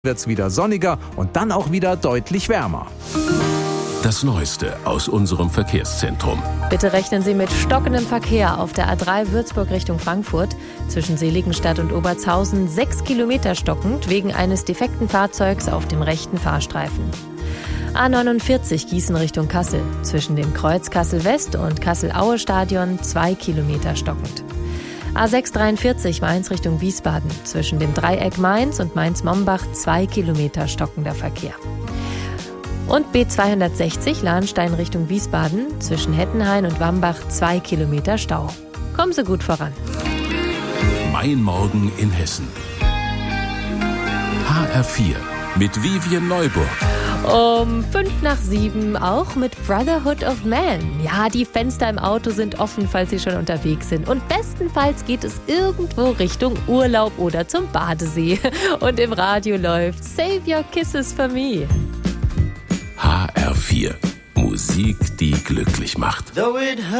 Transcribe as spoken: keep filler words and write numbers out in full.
wird's wieder sonniger und dann auch wieder deutlich wärmer. Das Neueste aus unserem Verkehrszentrum. Bitte rechnen Sie mit stockendem Verkehr auf der A drei Würzburg Richtung Frankfurt. Zwischen Seligenstadt und Obertshausen sechs Kilometer stockend wegen eines defekten Fahrzeugs auf dem rechten Fahrstreifen. A neunundvierzig Gießen Richtung Kassel. Zwischen dem Kreuz Kassel-West und Kassel-Aue-Stadion zwei Kilometer stockend. A sechs dreiundvierzig Mainz Richtung Wiesbaden. Zwischen dem Dreieck Mainz und Mainz-Mombach zwei Kilometer stockender Verkehr. Und B zweihundertsechzig Lahnstein Richtung Wiesbaden. Zwischen Hettenhain und Wambach zwei Kilometer Stau. Kommen Sie gut voran. Mein Morgen in Hessen. H R vier mit Vivian Neuburg. Um fünf nach sieben auch mit Brotherhood of Man. Ja, die Fenster im Auto sind offen, falls Sie schon unterwegs sind. Und bestenfalls geht es irgendwo Richtung Urlaub oder zum Badesee. Und im Radio läuft Save Your Kisses for Me. H R vier. Musik, die glücklich macht.